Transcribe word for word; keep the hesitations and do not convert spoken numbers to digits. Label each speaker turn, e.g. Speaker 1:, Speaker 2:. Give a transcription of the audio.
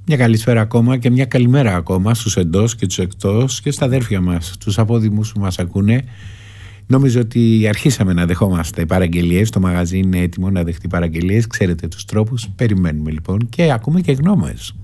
Speaker 1: Μια καλησπέρα ακόμα και μια καλημέρα ακόμα στους εντός και τους εκτός και στα αδέρφια μας, τους απόδημους που μας ακούνε. Νομίζω ότι αρχίσαμε να δεχόμαστε παραγγελίες. Το μαγαζί είναι έτοιμο να δεχτεί παραγγελίες. Ξέρετε τους τρόπους. Περιμένουμε λοιπόν και ακούμε και γνώμες.